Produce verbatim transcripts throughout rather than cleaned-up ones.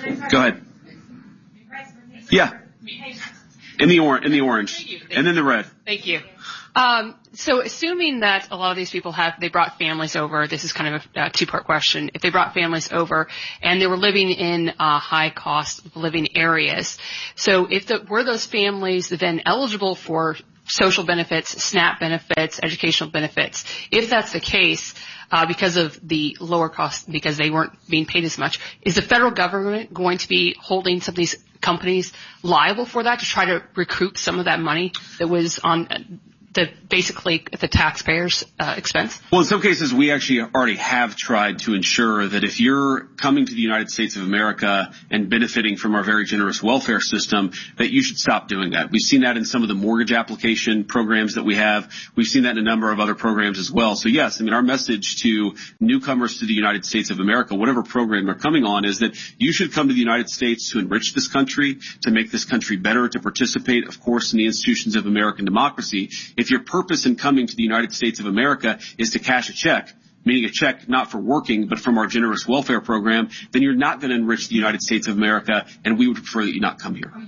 Go ahead. Yeah. In the, or- in the orange. Thank you. Thank and then the red. Thank you. Um, so assuming that a lot of these people have, they brought families over, this is kind of a, a two-part question. If they brought families over and they were living in uh, high cost of living areas, so if the, were those families then eligible for social benefits, SNAP benefits, educational benefits, if that's the case, uh, because of the lower cost, because they weren't being paid as much, is the federal government going to be holding some of these companies liable for that to try to recoup some of that money that was on the basically at the taxpayers' uh, expense? Well, in some cases, we actually already have tried to ensure that if you're coming to the United States of America and benefiting from our very generous welfare system, that you should stop doing that. We've seen that in some of the mortgage application programs that we have. We've seen that in a number of other programs as well. So yes, I mean, our message to newcomers to the United States of America, whatever program they're coming on, is that you should come to the United States to enrich this country, to make this country better, to participate, of course, in the institutions of American democracy. If your purpose in coming to the United States of America is to cash a check, meaning a check not for working, but from our generous welfare program, then you're not going to enrich the United States of America, and we would prefer that you not come here.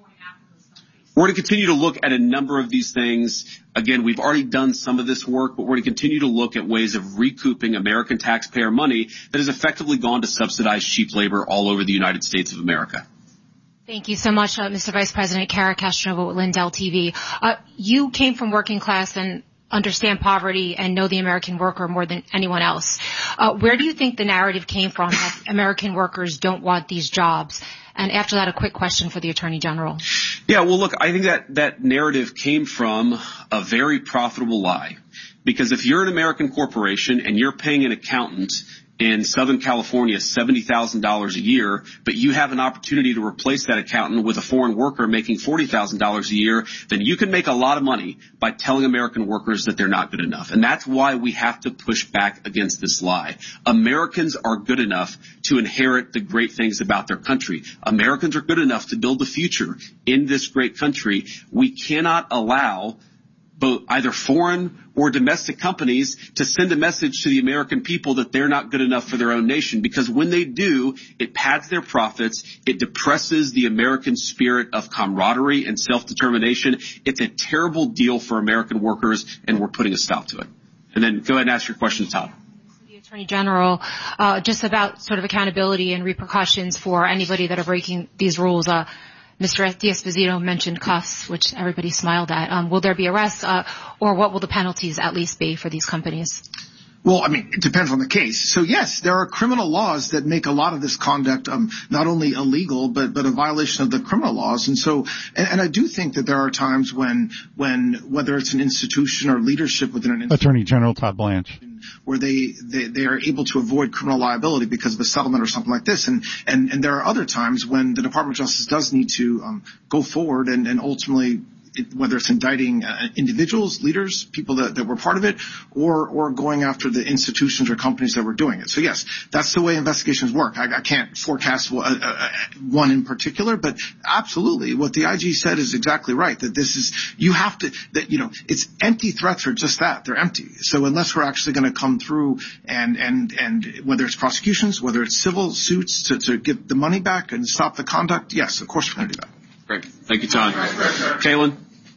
We're going to continue to look at a number of these things. Again, we've already done some of this work, but we're going to continue to look at ways of recouping American taxpayer money that has effectively gone to subsidize cheap labor all over the United States of America. Thank you so much, uh, Mister Vice President. Kara Castronova with Lindell T V. Uh, you came from working class and understand poverty and know the American worker more than anyone else. Uh, where do you think the narrative came from that American workers don't want these jobs? And after that, a quick question for the Attorney General. Yeah, well, look, I think that that narrative came from a very profitable lie. Because if you're an American corporation and you're paying an accountant in Southern California seventy thousand dollars a year, but you have an opportunity to replace that accountant with a foreign worker making forty thousand dollars a year, then you can make a lot of money by telling American workers that they're not good enough. And that's why we have to push back against this lie. Americans are good enough to inherit the great things about their country. Americans are good enough to build the future in this great country. We cannot allow both either foreign or domestic companies to send a message to the American people that they're not good enough for their own nation, because when they do, it pads their profits, it depresses the American spirit of camaraderie and self-determination. It's a terrible deal for American workers, and we're putting a stop to it. And then go ahead and ask your question, Todd. The Attorney General, uh, just about sort of accountability and repercussions for anybody that are breaking these rules. Uh, Mister D'Esposito mentioned cuffs, which everybody smiled at. Um, will there be arrests, uh, or what will the penalties at least be for these companies? Well, I mean, it depends on the case. So, yes, there are criminal laws that make a lot of this conduct um, not only illegal, but but a violation of the criminal laws. And so, and, and I do think that there are times when, when whether it's an institution or leadership within an institution, Attorney General Todd Blanche, where they, they, they are able to avoid criminal liability because of a settlement or something like this. And, and, and there are other times when the Department of Justice does need to um, go forward and, and ultimately, it, whether it's indicting uh, individuals, leaders, people that, that were part of it, or or going after the institutions or companies that were doing it. So, yes, that's the way investigations work. I, I can't forecast one, uh, one in particular, but absolutely what the I G said is exactly right, that this is, you have to, that, you know, it's empty threats are just that. They're empty. So unless we're actually going to come through and, and, and whether it's prosecutions, whether it's civil suits to, to get the money back and stop the conduct, yes, of course we're going to do that. Great. Thank you, Todd. Kaylin?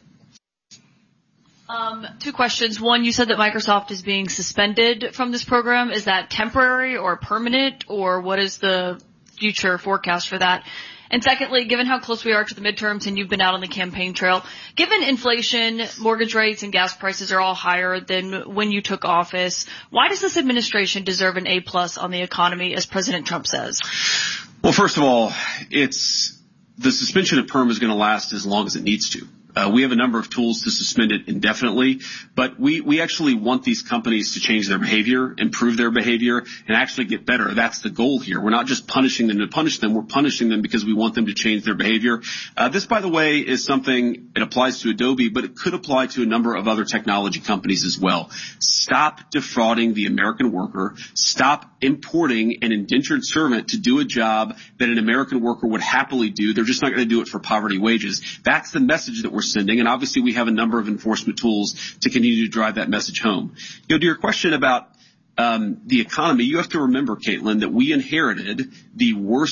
Um, two questions. One, you said that Microsoft is being suspended from this program. Is that temporary or permanent, or what is the future forecast for that? And secondly, given how close we are to the midterms and you've been out on the campaign trail, given inflation, mortgage rates, and gas prices are all higher than when you took office, why does this administration deserve an A plus on the economy, as President Trump says? Well, first of all, it's the suspension of PERM is going to last as long as it needs to. Uh, we have a number of tools to suspend it indefinitely, but we, we actually want these companies to change their behavior, improve their behavior, and actually get better. That's the goal here. We're not just punishing them to punish them. We're punishing them because we want them to change their behavior. Uh, this, by the way, is something, it applies to Adobe, but it could apply to a number of other technology companies as well. Stop defrauding the American worker. Stop importing an indentured servant to do a job that an American worker would happily do. They're just not going to do it for poverty wages. That's the message that we're sending, and obviously we have a number of enforcement tools to continue to drive that message home. You know, to your question about um, the economy, you have to remember, Caitlin, that we inherited the worst